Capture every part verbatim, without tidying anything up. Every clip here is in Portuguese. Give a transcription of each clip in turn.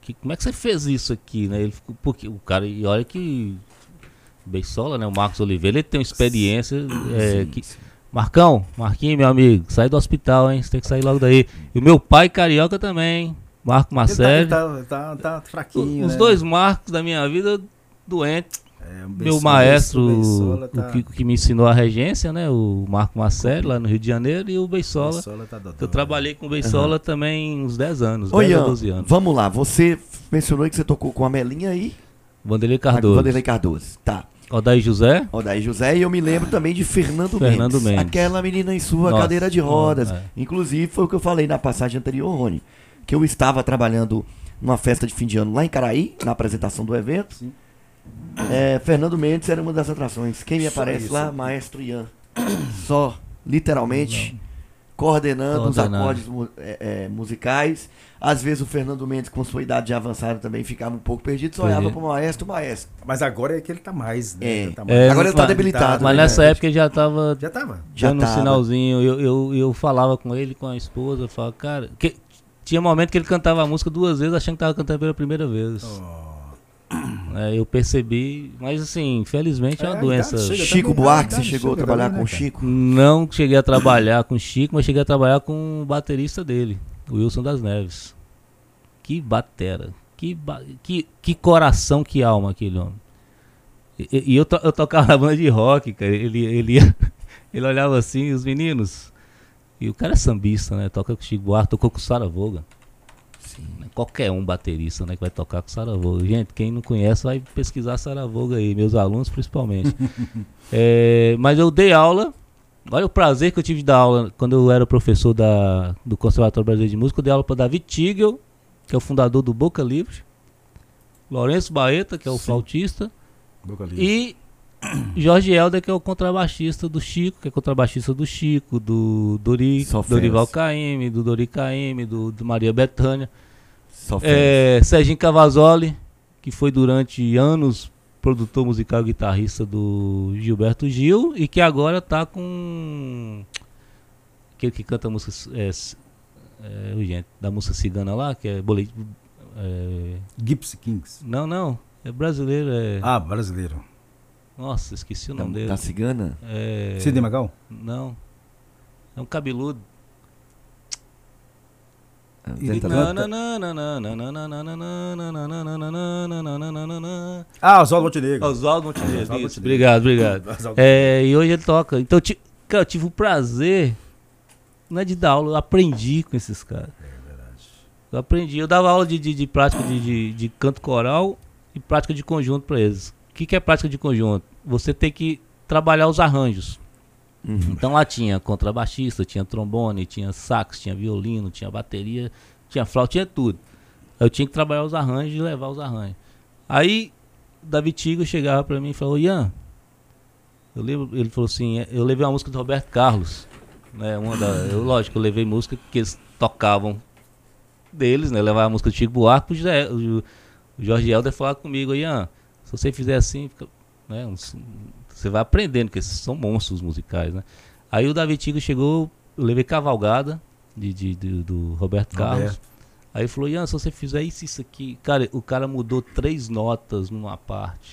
que, como é que você fez isso aqui, né? Ele ficou, porque o cara, e olha que Beisola, né? O Marcos Oliveira, ele tem uma experiência é, Sim, que... sim. Marcão, Marquinhos, meu amigo, sai do hospital, hein? Você tem que sair logo daí. E o meu pai carioca também, Marco Marcelo. Ele tá, ele tá, tá, tá fraquinho, Os né? dois Marcos da minha vida, doente. É, o Meu Beisola- maestro, o Beisola tá- o que, que me ensinou a regência, né? O Marco Marcelo, lá no Rio de Janeiro, e o Beisola. Beisola tá dodói. Eu trabalhei com o Beisola também uns dez anos, Ô, dez a Ian, doze anos. vamos lá. Você mencionou que você tocou com a Melinha aí? Vanderlei Cardoso. Vanderlei Cardoso. Tá. Odair José. Odair José, e eu me lembro também de Fernando, Fernando Mendes. Mendes. Aquela menina em sua Nossa, cadeira de rodas. é. Inclusive, foi o que eu falei na passagem anterior, Rony. Que eu estava trabalhando numa festa de fim de ano lá em Caraí, na apresentação do evento. Sim. É, Fernando Mendes era uma das atrações. Quem me Só aparece isso. lá? Maestro Ian. Só, literalmente, coordenando os Coordenando. acordes mu- é, é, musicais. Às vezes o Fernando Mendes, com sua idade já avançada, também ficava um pouco perdido. Só olhava Perdido. pro maestro, maestro. Mas agora é que ele tá mais, né? É. Ele tá mais- É, Agora ele tá mas- debilitado. Mas né, nessa né? época ele já estava Já tava. Já dando um tava. sinalzinho. Eu, eu, eu falava com ele, com a esposa, eu falava, cara. Que, tinha momento que ele cantava a música duas vezes, achando que estava cantando pela primeira vez. Oh. É, eu percebi, mas assim, infelizmente é uma É, doença. idade chega. Chico também, Buarque, né? você chegou a Chega trabalhar também, com o né, cara? Chico? Não cheguei a trabalhar com o Chico, mas cheguei a trabalhar com o baterista dele, o Wilson das Neves. Que batera, que, ba- que, que coração, que alma aquele homem. E, e eu, to- eu tocava na banda de rock, cara. Ele, ele, ia- ele olhava assim, os meninos. E o cara é sambista, né? Toca com o Chico Buarque, tocou com o Sarah Vaughan. Sim. Qualquer um baterista, né, que vai tocar com Sarah Vaughan. Gente, quem não conhece vai pesquisar Sarah Vaughan aí, meus alunos principalmente. É, mas eu dei aula. Olha o prazer que eu tive de dar aula quando eu era professor da, do Conservatório Brasileiro de Música. Eu dei aula para David Tigel, que é o fundador do Boca Livre, Lourenço Baeta, que é o Sim. flautista, Boca livre. e Jorge Helder, que é o contrabaixista do Chico, que é contrabaixista do Chico, do Dori, Só feras. Dorival K M, do Dori K M, do, do Maria Bethânia. Só fez. É, Serginho Cavazoli, que foi durante anos produtor musical e guitarrista do Gilberto Gil, e que agora tá com aquele que canta a música é, é, gente, da música cigana lá, que é boletim. É, Gypsy Kings. não, não, é brasileiro, é. Ah, brasileiro. Nossa, esqueci o Da, nome dele. da cigana? É, Sidney Magal? não. É um cabeludo. Ele Tenta- canta- Ah, Oswaldo Montenegro. Oswaldo Montenegro. Oswaldo Isso, Montenegro. obrigado, obrigado. Oswaldo É, e hoje ele toca. Então, eu ti- cara, eu tive o prazer, não é de dar aula, eu aprendi com esses caras. É verdade. Eu aprendi. Eu dava aula de, de, de prática de, de, de canto coral e prática de conjunto para eles. O que, que é prática de conjunto? Você tem que trabalhar os arranjos. Uhum. Então lá tinha contrabaixista, tinha trombone, tinha sax, tinha violino, tinha bateria, tinha flauta, tinha tudo. Eu tinha que trabalhar os arranjos e levar os arranjos. Aí, David Tigo chegava pra mim e falou, Ian, eu lembro, ele falou assim, eu levei uma música do Roberto Carlos, né, uma da, eu, lógico, eu levei música que eles tocavam deles, né, levava a música do Chico Buarque, o, José- o, o Jorge Helder falava comigo, Ian, se você fizer assim, fica, né, uns- você vai aprendendo, porque esses são monstros musicais, né. Aí o David Tigo chegou, eu levei Cavalgada, de, de, de- do Roberto Carlos. Roberto. Aí ele falou, Ian, se você fizer isso, isso aqui... Cara, o cara mudou três notas numa parte.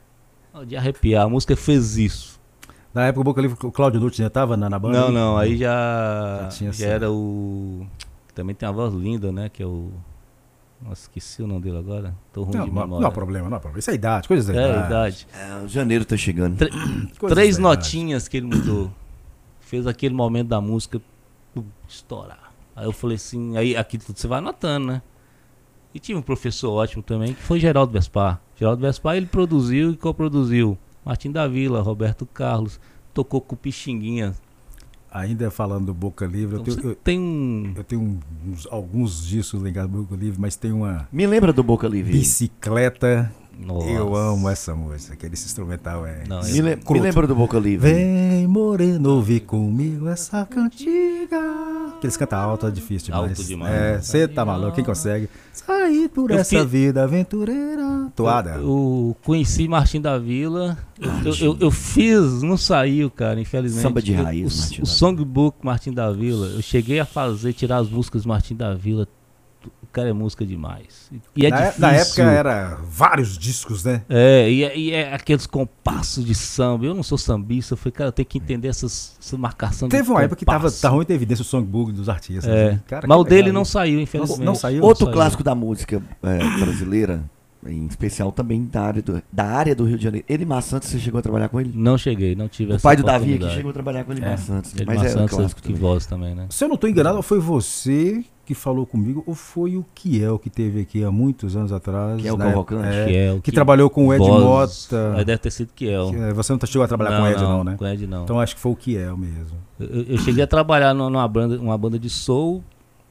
De arrepiar, a música fez isso. Na época o Boca Livre, o Cláudio Lutz já tava na, na banda? Não, não, aí já... Já tinha Já sido. era o... Também tem uma voz linda, né, que é o... Nossa, esqueci o nome dele agora. Tô ruim Não, de não, memória. não há problema, não há problema. Isso é idade, coisas da É, idade. idade. É, o janeiro tá chegando. Tre- Coisas Três da idade. notinhas que ele mudou. Fez aquele momento da música pum, estourar. Aí eu falei assim, aí aqui tudo você vai anotando, né? E tive um professor ótimo também, que foi Geraldo Vespar. Geraldo Vespar, ele produziu e coproduziu. Martim da Vila, Roberto Carlos, tocou com o Pixinguinha. Ainda falando do Boca Livre, Então, eu você tenho, eu, tem um... eu tenho uns- alguns discos ligados ao Boca Livre, mas tem uma Me lembra do Boca Livre? bicicleta. Nossa. Eu amo essa música, aquele instrumental é. Não, Me, le- me Cruto. lembra do Boca Livre? Vem, moreno, ouve comigo essa cantiga. Que eles cantam alto, é difícil demais. Alto demais. É, você tá maluco, quem consegue? Sair por Eu essa fiz- vida aventureira. Toada. Eu, eu conheci Martim da Vila. Eu, eu, eu- eu fiz, não saiu, cara, infelizmente. Samba de Eu- raiz, o, Martim o da songbook Martim da Vila. Eu cheguei a fazer, tirar as músicas do Martim da Vila. cara é música demais. E é na, difícil. na época era vários discos, né? É, e é, e é aqueles compassos de samba. Eu não sou sambista, eu falei, cara, eu tenho que entender essas, essa marcação Teve de uma época que tava, compasso. tava muito em evidência o songbook dos artistas. É. Né? Cara, Mas que o dele legal não isso. saiu, infelizmente. Não saiu? Outro Saiu. clássico da música é, brasileira, em especial também da área, do, da área do Rio de Janeiro. Elimar Santos, você chegou a trabalhar com ele? Não cheguei, não tive O essa pai do Davi oportunidade. aqui chegou a trabalhar com o Elimar É. Santos. Ele Mas é um Santos, clássico que também. voz também, né? Se eu não estou enganado, foi você que falou comigo, ou foi o Kiel que teve aqui há muitos anos atrás. Kiel na Cavalcante? época- é, Kiel, que que- trabalhou com o Ed Voz. Mota. Aí deve ter sido Kiel. É, Você não chegou a trabalhar com o Ed, não, né? Com Ed não. Então acho que foi o Kiel mesmo. Eu, eu cheguei a trabalhar numa numa banda, uma banda de soul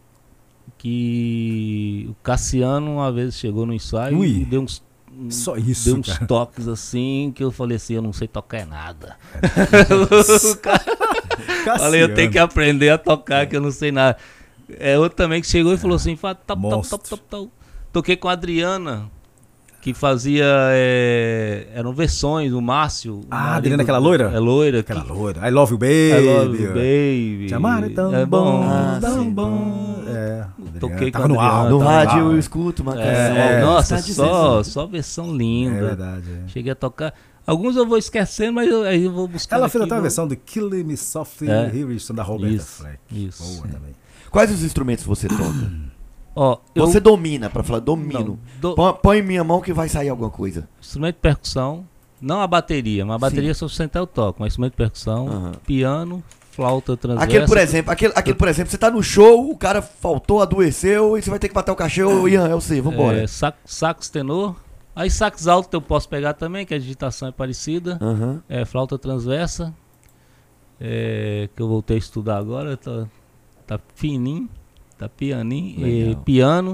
que o Cassiano uma vez chegou no ensaio Ui. e deu uns, Só isso, deu uns cara. toques assim que eu falei assim, eu não sei tocar nada. O cara- Falei, eu tenho que aprender a tocar, que eu não sei nada. É outro também que chegou e falou assim, fa- top, top, Monstro. top, top, top. Toquei com a Adriana, que fazia, é, eram versões, o Márcio. Ah, o marido- Adriana, aquela loira? É loira. Aquela que- loira. I love you, baby. I love you, baby. Te amar é tão É bom, Ah, tão sim. bom. É. Toquei Tava com a no Adriana, álbum. No tá, rádio tá. eu escuto uma É, canção. é, alguém nossa, está só, dizendo. só versão É linda. verdade. é. Cheguei a tocar. Alguns eu vou esquecendo, mas eu, aí eu vou buscar. Ela fez aqui, até a vou- versão do Killing Me Softly É. Harrison da Roberta Isso, Fleck. isso. Boa também. Quais os instrumentos você toca? Ó, eu, Você domina, pra falar, domino. Não, do- Põe, põe em minha mão que vai sair alguma coisa. instrumento de percussão, não a bateria, mas a bateria Sim. só sentar eu toco, mas instrumento de percussão, Aham. piano, flauta transversa. Aquele, por exemplo, aquele, aquele, por exemplo, você tá no show, o cara faltou, adoeceu, e você vai ter que bater o cachê, ô Ian, eu sei, vambora. é, sax, sax tenor, aí sax alto eu posso pegar também, que a digitação é parecida, Aham. é, flauta transversa, é, que eu voltei a estudar agora, tá, tá fininho, tá pianinho, Legal. e piano,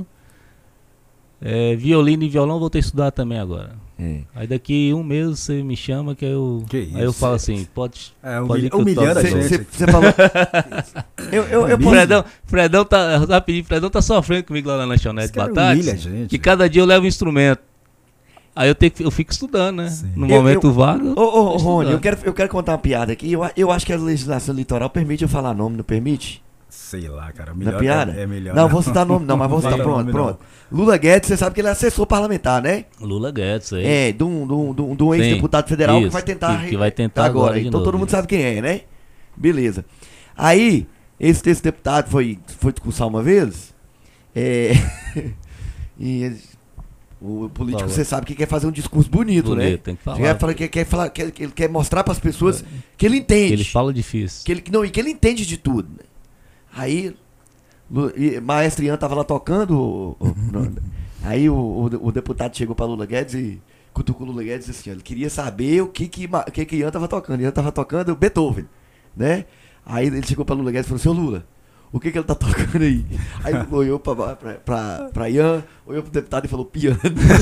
é, violino e violão eu voltei a estudar também agora. É. Aí daqui um mês você me chama que eu, Que aí eu isso, falo é. assim, pode... É, Pode ir humilha, que eu humilhando a toco. Você gente. você falou. eu, eu, eu Humilha. posso- Fredão, Fredão tá, rapidinho, Fredão tá sofrendo comigo lá na lanchonete Esse cara Batatas, humilha a gente. que cada dia eu levo um instrumento. Aí eu, tenho que, eu fico estudando, né? Sim. No Eu- momento eu- vago. Ô, ô, tô ô, Rony, estudando. eu quero, eu quero contar uma piada aqui. Eu, eu acho que a legislação litoral permite eu falar nome, não permite? Sei lá, cara. Na Melhor piada? É, é melhor. Não, vou citar nome, não, mas vou Não citar. fala Pronto, nome, pronto. Lula Guedes, você sabe que ele é assessor parlamentar, né? Lula Guedes aí. É, de um, de um, de um- de um Sim, ex-deputado federal que isso, vai tentar. que- que vai tentar agora de Então novo, todo mundo isso. sabe quem é, né? Beleza. Aí, esse, esse deputado foi, foi discursar uma vez. É, e ele- o político, Falou. você sabe que quer fazer um discurso bonito, né? Bonito, tem que falar. Quer, falar, quer, quer, falar, quer, ele quer mostrar para as pessoas que ele entende. Ele fala difícil. Que ele, não, e que ele entende de tudo. Né? Aí, Lu- e Maestro Ian tava lá tocando. o- o- no- aí o, o, o deputado chegou para Lula Guedes e cutucou o Lula Guedes e disse assim: ó, ele queria saber o que que, Ma- o que, que Ian tava tocando. Ian tava tocando Beethoven, né? Aí ele chegou para Lula Guedes e falou assim: ô Lula, o que que ele tá tocando aí? Aí ele olhou para pra, pra, pra Ian, olhou pro deputado e falou: piano.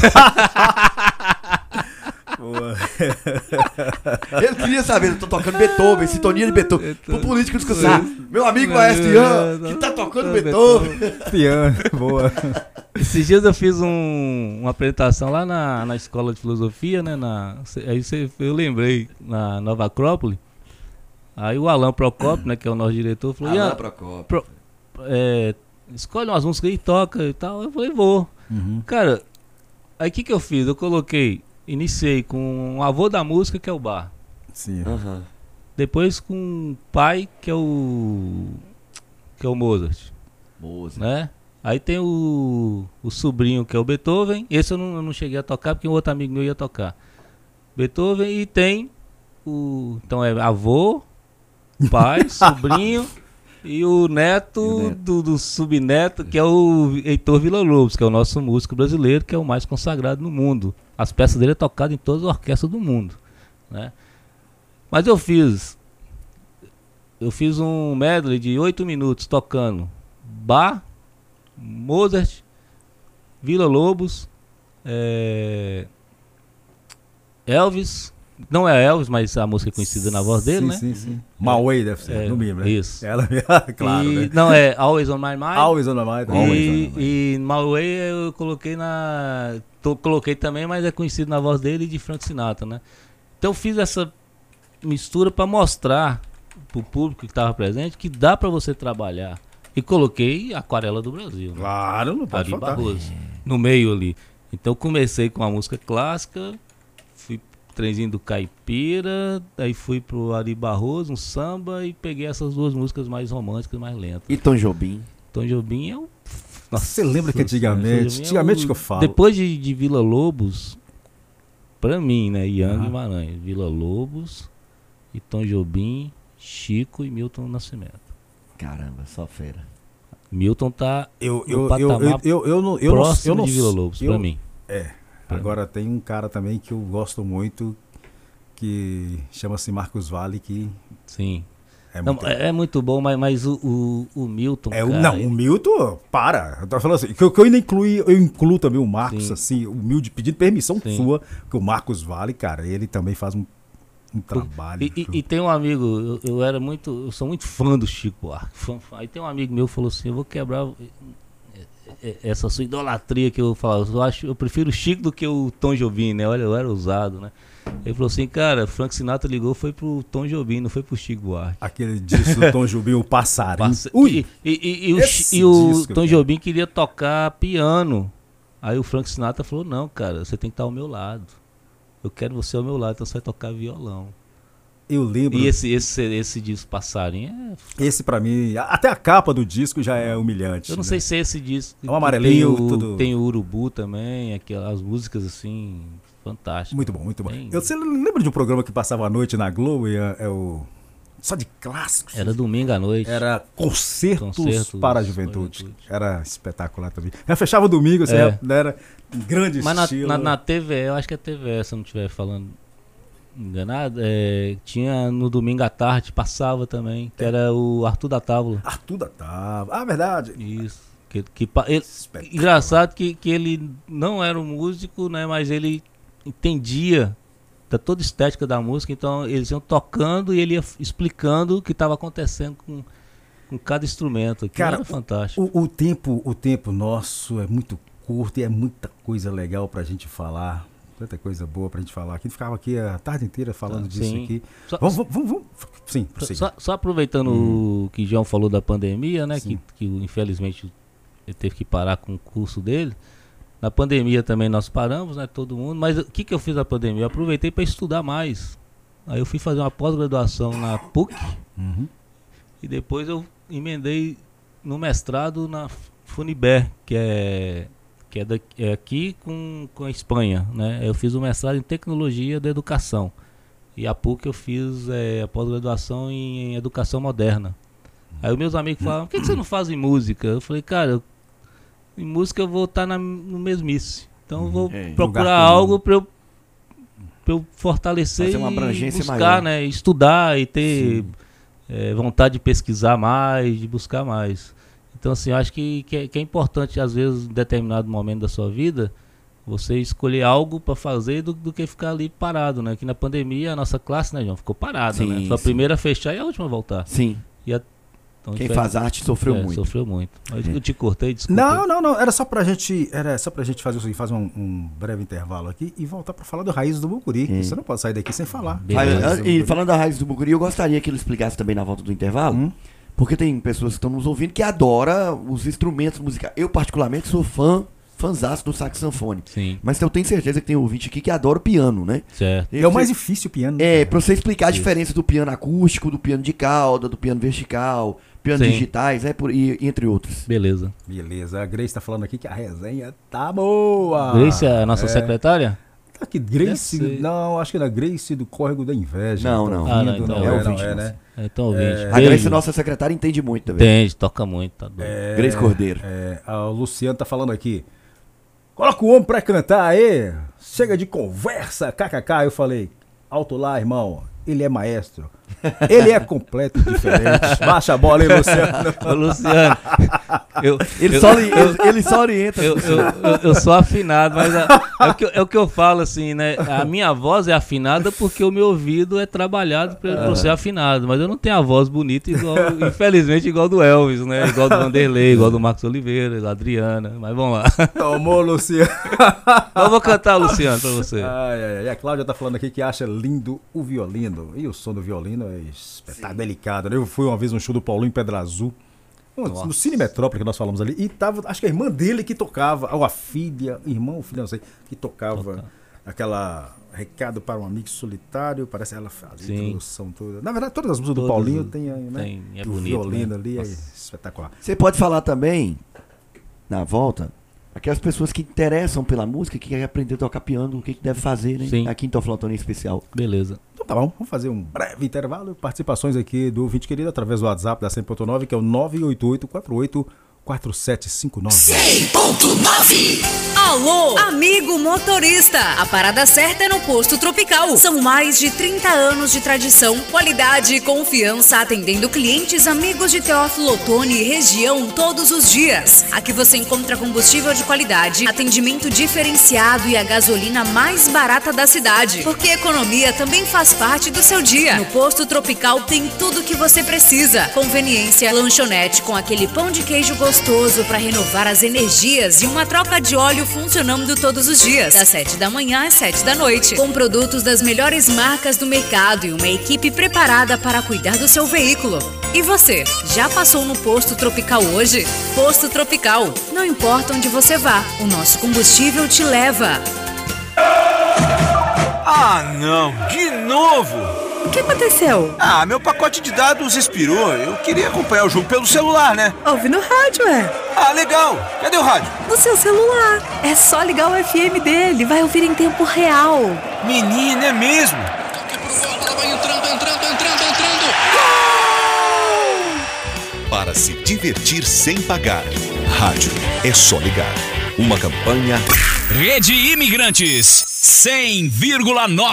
Boa. Ele queria saber, eu tô tocando Beethoven, sintonia de Beethoven. Pro político discussão. Meu amigo Não, Maestro Ian, não, que tá tocando não, Beethoven. Piano. Boa. Esses dias eu fiz um- uma apresentação lá na, na escola de filosofia, né? Na, aí cê- eu lembrei, na Nova Acrópole. Aí o Alan Procópio, né, que é o nosso diretor, falou: Alain Ian, Procópio. Pro- é, escolhe umas músicas aí, toca e tal. Eu falei, vou. Uhum. Cara, aí o que, que eu fiz? Eu coloquei, iniciei com o avô da música, que é o Bar. Sim. Aham. Depois com o pai, que é o. que é o Mozart, Moça. né? Aí tem o, o sobrinho, que é o Beethoven. Esse eu não, eu não cheguei a tocar, porque um outro amigo meu ia tocar. Beethoven, e tem o. Então é avô, pai, sobrinho e o neto, E o neto. Do, do subneto, que é o Heitor Villa-Lobos, que é o nosso músico brasileiro, que é o mais consagrado no mundo. As peças dele é tocadas em todas as orquestras do mundo, né? Mas eu fiz eu fiz um medley de oito minutos tocando Bach, Mozart, Villa-Lobos, é, Elvis. Não é Elvis, mas a música é conhecida na voz dele, sim, né? Sim, sim. Malway deve ser, É, no mínimo, né? isso. Ela, claro, E- né? Não, é Always on My Mind. Always on my mind. Always on my E, mind. e My Way eu coloquei na. tô- coloquei também, mas é conhecido na voz dele e de Frank Sinatra, né? Então eu fiz essa mistura para mostrar pro público que estava presente que dá para você trabalhar E coloquei Aquarela do Brasil. Né? Claro, não pode Ari faltar. Barroso, no meio ali. Então comecei com a música clássica, fui pro Trenzinho do Caipira, aí fui pro Ari Barroso, um samba, e peguei essas duas músicas mais românticas, mais lentas. E Tom Jobim? Tom Jobim é o... Nossa, Você lembra que antigamente, é antigamente o- que eu falo. Depois de, de Vila Lobos, pra mim, né, Ian Aham. Guimarães, Vila Lobos, e Tom Jobim, Chico e Milton Nascimento. Caramba, só fera. Milton tá Eu, no eu, eu, patamar eu, eu, eu não, eu não, próximo eu não, de Vila Lobos, eu- pra mim. É. Agora tem um cara também que eu gosto muito, que chama-se Marcos Valle, que Sim. é Não, muito... é, é muito bom, mas, mas o, o, o Milton, É, o- cara, não, o Milton, para. Eu tô falando assim, que eu, que eu ainda incluo, eu incluo também o Marcos, Sim. assim, humilde, pedindo permissão Sim. sua, que o Marcos Valle, cara, ele também faz um, um trabalho. E, e- e tem um amigo, eu, eu era muito, eu sou muito fã do Chico Buarque. fã- fã. Aí tem um amigo meu que falou assim, eu vou quebrar eh, eh, essa sua idolatria que eu falo. Eu acho, eu prefiro o Chico do que o Tom Jobim, né? Olha, eu era ousado, né? Ele falou assim, cara, Frank Sinatra ligou, foi pro Tom Jobim, não foi pro Chico Buarque. Aquele disco do Tom Jobim, o Passarinho. Passa- Ui! E, e- e- e o, esse Chi- e o disco, Tom cara. Jobim queria tocar piano. Aí o Frank Sinatra falou, não, cara, você tem que estar ao meu lado. Eu quero você ao meu lado, então você vai tocar violão. Eu lembro, E esse, esse, esse, esse disco Passarinho é... pra mim, a- até a capa do disco já é humilhante. Eu não né? sei se é esse disco. É um amarelinho, tem o, tudo- tem o Urubu também, aquelas músicas assim, fantásticas. Muito bom, muito bom. Tem- Eu, você lembra de um programa que passava à noite na Globo? E é, é o... Só de clássicos. Era domingo à noite. Era Concertos, Concertos para a para a Juventude. Juventude. Era espetacular também. Já fechava domingo, assim, É. né, era um grande Mas na, estilo. na, na T V, eu acho que é T V, se eu não estiver falando enganado, é, tinha no domingo à tarde, passava também, que era o Arthur da Távola. Arthur da Tava. Ah, verdade. Isso. Que, que, pa- ele- Espetacular. engraçado que, que ele não era um músico, né? Mas ele entendia da toda a estética da música, então eles iam tocando e ele ia f- explicando o que estava acontecendo com, com cada instrumento. Aquilo Cara, era fantástico. O, o tempo, o tempo nosso é muito curto e é muita coisa legal pra gente falar. Tanta coisa boa pra gente falar aqui. Ficava aqui a tarde inteira falando Ah, disso sim. aqui. Só, Vamos, vamos, vamos, vamos. Sim, só, prossiga. só- só aproveitando o que João falou da pandemia, né? Sim. Que, que infelizmente ele teve que parar com o curso dele. Na pandemia também nós paramos, né? Todo mundo. Mas o que, que eu fiz na pandemia? Eu aproveitei para estudar mais. Aí eu fui fazer uma pós-graduação na P U C Uhum. e depois eu emendei no mestrado na Funiber, que é, que é, daqui, é aqui com, com a Espanha, né? Eu fiz o mestrado em tecnologia da educação. E a P U C eu fiz é, a pós-graduação em, em educação moderna. Aí os meus amigos falavam, por que, que você não faz em música? Eu falei, cara, eu- em música eu vou estar na, no mesmice. Então eu vou É, procurar lugar comum. algo para eu, pra eu fortalecer Fazer uma e abrangência buscar, maior. né? Estudar e ter Sim. é, vontade de pesquisar mais, de buscar mais. Então, assim, eu acho que, que, é, que é importante, às vezes, em determinado momento da sua vida, você escolher algo para fazer do, do que ficar ali parado, né? Que na pandemia a nossa classe, né, João, ficou parada, Sim, né? Foi a sim. primeira a fechar e a última a voltar. Sim. E a, então, Quem foi- faz arte sofreu é, muito. Sofreu muito. Mas É. eu te cortei, desculpa. Não, não, não. Era só pra gente, era só pra gente fazer o seguinte, fazer um, um breve intervalo aqui e voltar pra falar do Raiz do Mucuri. Hum. Você não pode sair daqui sem falar. Beleza. Mas, e falando da raiz do Mucuri, eu gostaria que ele explicasse também na volta do intervalo, Hum? porque tem pessoas que estão nos ouvindo que adoram os instrumentos musicais. Eu, particularmente, sou fã, fãzaço do sax sanfone. Sim, Mas eu tenho certeza que tem ouvinte aqui que adora o piano, né? certo. É o mais difícil o piano. É, né? pra você explicar a Isso. diferença do piano acústico, do piano de cauda, do piano vertical, piano Sim. digitais, né? Por, e, entre outros. Beleza. Beleza. A Grace tá falando aqui que a resenha tá boa. Grace, a nossa é. secretária? Tá aqui, Grace. Deve ser. Não, acho que era Grace do Córrego da Inveja. Não, Tá não. ouvindo, Ah, não, então não é é, não ouvinte é, nosso. né? Então, ouvinte. É. A Grace, nossa secretária, entende muito também. Entende, toca muito, tá doido. É, Grace Cordeiro. É, a Luciano tá falando aqui. Coloca o homem pra cantar aí. Chega de conversa, kkk. Eu falei, alto lá, irmão. Ele é maestro. Ele é completo e diferente. Baixa a bola, hein, Luciano? Ô, Luciano, eu, Ele, eu- só, ori- ele, ele só orienta. eu, eu, eu, eu sou afinado, mas a- é, o que, eu- é o que eu falo assim, né? A minha voz é afinada porque o meu ouvido é trabalhado pra, pra ser afinado, mas eu não tenho a voz bonita igual, infelizmente, igual do Elvis, né? Igual do Vanderlei, igual do Marcos Oliveira, da Adriana, mas vamos lá. Tomou, Luciano. Eu vou cantar, Luciano, pra você. Ai, ai, ai. A Cláudia tá falando aqui que acha lindo o violino. E o som do violino é espetacular, delicado, né? Eu fui uma vez num show do Paulinho em Pedra Azul. No, no Cine Metrópole que nós falamos ali. E tava, acho que a irmã dele que tocava, ou a filha, irmão ou filha, não sei, que tocava Toca. aquela Recado para um Amigo Solitário, parece ela faz a introdução toda. Na verdade, todas as músicas todas, do Paulinho tem, né? Tem, é o bonito, violino, né? Ali Nossa. É espetacular. Você pode falar também, na volta, aquelas pessoas que interessam pela música, que querem aprender a tocar piano, o que, que deve fazer, né? Sim. Aqui em Toflotone em especial. Beleza. Então tá bom, vamos fazer um breve intervalo. Participações aqui do ouvinte querido através do WhatsApp da cem ponto nove, que é o nove oito oito quatro oito quatro sete cinco nove. cem ponto nove. Alô, amigo motorista. A parada certa é no Posto Tropical. São mais de trinta anos de tradição, qualidade e confiança atendendo clientes amigos de Teófilo Otoni e região todos os dias. Aqui você encontra combustível de qualidade, atendimento diferenciado e a gasolina mais barata da cidade. Porque economia também faz parte do seu dia. No Posto Tropical tem tudo o que você precisa. Conveniência, lanchonete com aquele pão de queijo gostoso para renovar as energias e uma troca de óleo funcionando todos os dias, das sete da manhã às sete da noite, com produtos das melhores marcas do mercado e uma equipe preparada para cuidar do seu veículo. E você, já passou no Posto Tropical hoje? Posto Tropical, não importa onde você vá, o nosso combustível te leva. Ah, não, de novo! O que aconteceu? Ah, meu pacote de dados expirou. Eu queria acompanhar o jogo pelo celular, né? Ouve no rádio, é. Ah, legal. Cadê o rádio? No seu celular. É só ligar o F M dele. Vai ouvir em tempo real. Menina, é mesmo? Toque pro gol, ela vai entrando, entrando, entrando, entrando. Gol! Para se divertir sem pagar. Rádio é só ligar. Uma campanha... Rede Imigrantes cem vírgula nove.